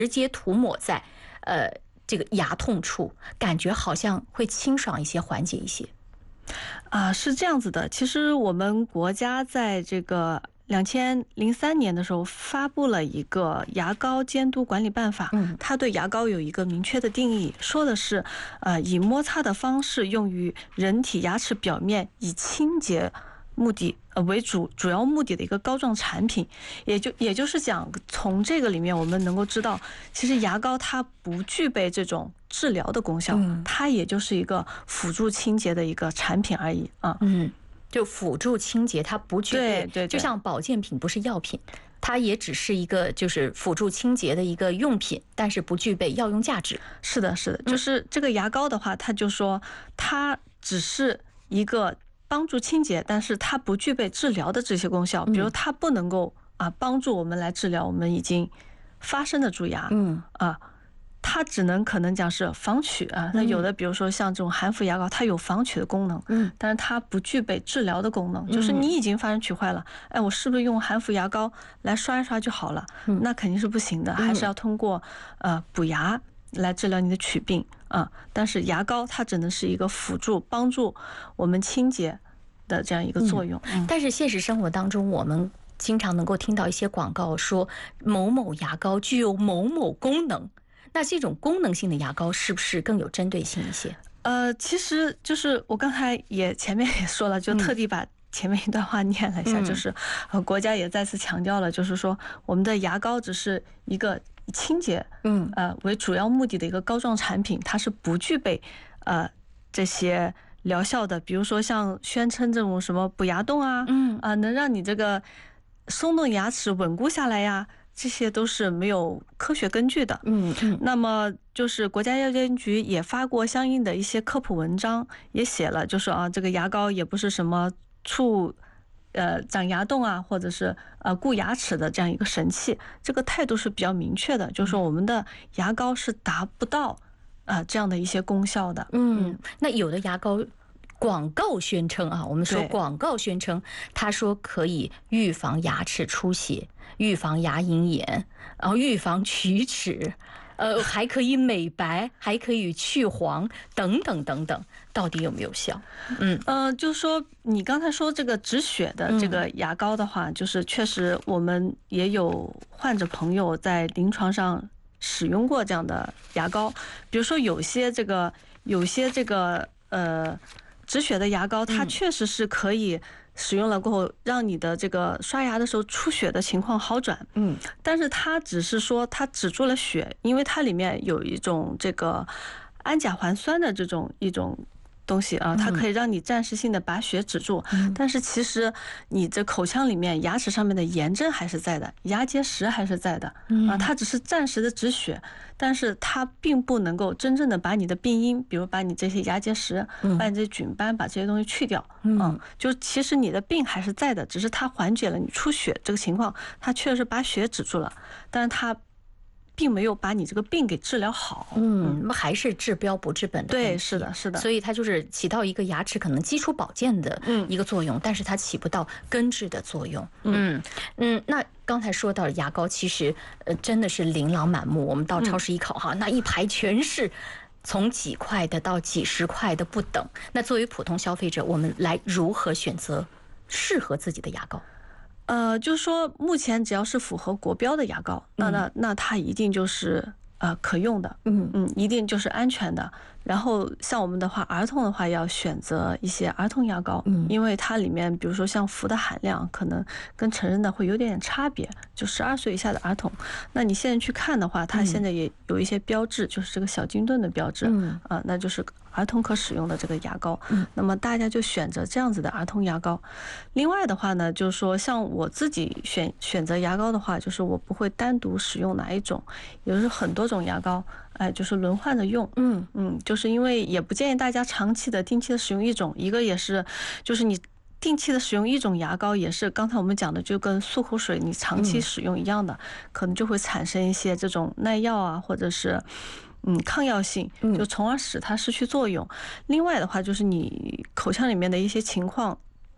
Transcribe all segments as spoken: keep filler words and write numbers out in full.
直接涂抹在呃这个牙痛处，感觉好像会清爽一些，缓解一些。 啊，是这样子的。其实我们国家在这个两千零三年的时候发布了一个牙膏监督管理办法， 嗯， 它对牙膏有一个明确的定义，说的是，呃，以摩擦的方式用于人体牙齿表面，以清洁目的呃为主主要目的的一个膏状产品。也就也就是讲，从这个里面我们能够知道，其实牙膏它不具备这种治疗的功效， 嗯， 它也就是一个辅助清洁的一个产品而已啊。 嗯，就辅助清洁，它不具备， 对对对， 就像保健品不是药品，它也只是一个就是辅助清洁的一个用品，但是不具备药用价值。 是的，是的，就是这个牙膏的话，它就说它只是一个帮助清洁，但是它不具备治疗的这些功效，比如它不能够啊帮助我们来治疗我们已经发生的蛀牙， 嗯啊。它只能可能讲是防龋啊，那有的比如说像这种含氟牙膏，它有防龋的功能， 嗯， 但是它不具备治疗的功能，就是你已经发生龋坏了，哎，我是不是用含氟牙膏来刷一刷就好了？那肯定是不行的，还是要通过呃补牙来治疗你的龋病啊。但是牙膏它只能是一个辅助帮助我们清洁的这样一个作用。 嗯，但是现实生活当中，我们经常能够听到一些广告说某某牙膏具有某某功能。那这种功能性的牙膏是不是更有针对性一些？ 呃，其实就是我刚才也前面也说了，就特地把前面一段话念了一下， 嗯、 就是呃国家也再次强调了，就是说我们的牙膏只是一个以清洁嗯呃为主要目的的一个膏状产品，它是不具备呃这些疗效的，比如说像宣称这种什么补牙洞啊， 嗯啊、呃、能让你这个松动牙齿稳固下来呀。这些都是没有科学根据的。 嗯嗯， 那么就是国家药监局也发过相应的一些科普文章，也写了，就说啊，这个牙膏也不是什么促呃长牙洞啊，或者是呃固牙齿的这样一个神器。这个态度是比较明确的，就是说我们的牙膏是达不到啊、呃、这样的一些功效的。 嗯，那有的牙膏。广告宣称啊，我们说广告宣称，他说可以预防牙齿出血，预防牙龈炎，然后预防龋齿，呃，还可以美白，还可以去黄，等等等等，到底有没有效？嗯呃，就是说你刚才说这个止血的这个牙膏的话，就是确实我们也有患者朋友在临床上使用过这样的牙膏，比如说有些这个有些这个呃。止血的牙膏，它确实是可以使用了过后，让你的这个刷牙的时候出血的情况好转。 嗯， 但是它只是说它止住了血，因为它里面有一种这个氨甲环酸的这种一种东西啊，它可以让你暂时性的把血止住。但是其实你这口腔里面牙齿上面的炎症还是在的，牙结石还是在的啊，它只是暂时的止血，但是它并不能够真正的把你的病因，比如把你这些牙结石、把你这些菌斑、把这些东西去掉。嗯，就其实你的病还是在的，只是它缓解了你出血这个情况，它确实把血止住了，但是它并没有把你这个病给治疗好。 嗯，还是治标不治本的。 对，是的，是的。 所以它就是起到一个牙齿可能基础保健的一个作用，但是它起不到根治的作用。嗯嗯，那刚才说到牙膏，其实呃真的是琳琅满目。我们到超市一考哈，那一排全是从几块的到几十块的不等。那作为普通消费者，我们来如何选择适合自己的牙膏？ 呃，就是说，目前只要是符合国标的牙膏，那那那它一定就是呃可用的，嗯嗯，一定就是安全的。然后像我们的话，儿童的话要选择一些儿童牙膏，嗯，因为它里面比如说像氟的含量可能跟成人的会有点差别，就十二岁以下的儿童，那你现在去看的话，它现在也有一些标志，就是这个小金盾的标志，嗯啊、呃，那就是儿童可使用的这个牙膏，嗯，那么大家就选择这样子的儿童牙膏。另外的话呢，就是说像我自己选选择牙膏的话，就是我不会单独使用哪一种，也就是很多种牙膏，哎，就是轮换着用，嗯嗯，就是因为也不建议大家长期的、定期的使用一种，一个也是，就是你定期的使用一种牙膏，也是刚才我们讲的，就跟漱口水你长期使用一样的，可能就会产生一些这种耐药啊，或者是嗯抗药性，就从而使它失去作用。另外的话，就是你口腔里面的一些情况。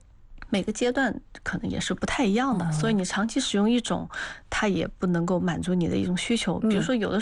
每个阶段可能也是不太一样的，所以你长期使用一种，它也不能够满足你的一种需求。比如说有的